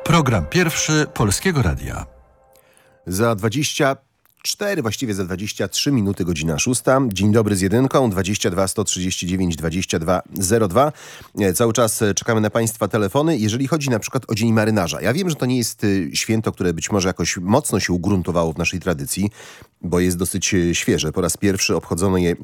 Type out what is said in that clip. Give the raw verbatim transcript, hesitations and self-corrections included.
Program pierwszy Polskiego Radia. Za dwadzieścia cztery, właściwie za dwadzieścia trzy minuty, godzina szósta. Dzień dobry z jedynką, dwadzieścia dwa sto trzydzieści dziewięć dwadzieścia dwa zero dwa. Cały czas czekamy na Państwa telefony. Jeżeli chodzi na przykład o Dzień Marynarza. Ja wiem, że to nie jest święto, które być może jakoś mocno się ugruntowało w naszej tradycji, bo jest dosyć świeże. Po raz pierwszy obchodzono je